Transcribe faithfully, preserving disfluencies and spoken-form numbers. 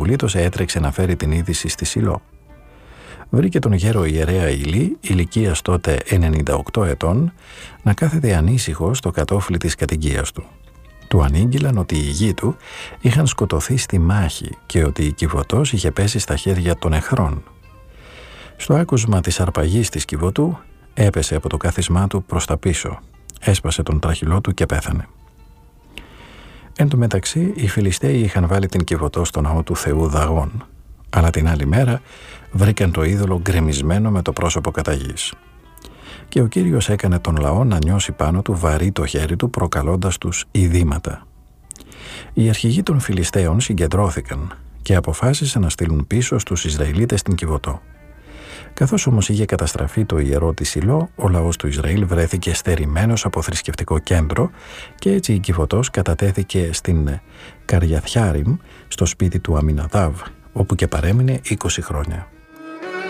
ανυπολίτως έτρεξε να φέρει την είδηση στη Σιλό. Βρήκε τον γέρο ιερέα Ηλί, ηλικίας τότε ενενήντα οκτώ ετών, να κάθεται ανήσυχο στο κατόφλι της κατοικίας του. Του ανήγγυλαν ότι οι γη του είχαν σκοτωθεί στη μάχη και ότι η Κιβωτός είχε πέσει στα χέρια των εχθρών. Στο άκουσμα της αρπαγής της Κιβωτού έπεσε από το κάθισμά του προς τα πίσω, έσπασε τον τραχυλό του και πέθανε. Εν τω μεταξύ, οι Φιλιστέοι είχαν βάλει την Κιβωτό στο ναό του θεού Δαγών, αλλά την άλλη μέρα βρήκαν το είδωλο γκρεμισμένο με το πρόσωπο κατά γης. Και ο Κύριος έκανε τον λαό να νιώσει πάνω του βαρύ το χέρι του, προκαλώντας τους ειδήματα. Οι αρχηγοί των Φιλιστέων συγκεντρώθηκαν και αποφάσισαν να στείλουν πίσω στους Ισραηλίτες την Κιβωτό. Καθώς όμως είχε καταστραφεί το ιερό της Σιλό, ο λαός του Ισραήλ βρέθηκε στερημένος από θρησκευτικό κέντρο και έτσι η Κιβωτός κατατέθηκε στην Καριαθιάριμ, στο σπίτι του Αμιναδάβ, όπου και παρέμεινε είκοσι χρόνια.